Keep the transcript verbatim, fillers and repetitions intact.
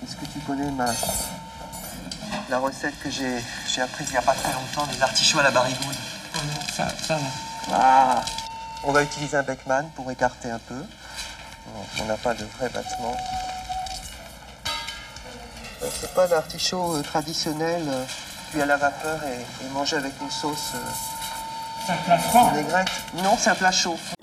Est-ce que tu connais ma... la recette que j'ai j'ai apprise il n'y a pas très longtemps, des artichauts à la barigouine? Ça, ça va. Ah. On va utiliser un Beckman pour écarter un peu. Bon, on n'a pas de vrai battement. Euh, C'est pas l'artichaut euh, traditionnel euh, cuit à la vapeur et, et mangé avec une sauce euh, C'est un plat froid. vinaigrette. Non, c'est un plat chaud.